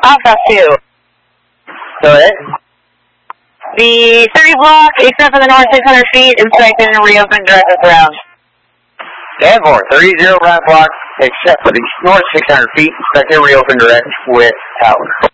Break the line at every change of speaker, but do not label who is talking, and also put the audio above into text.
Alpha 2.
Go ahead.
The 30 block, except for the north 600 feet, inspected and reopened directed ground.
Danforth, 30 round block, except for the north 600 feet, inspected and reopened direct with tower.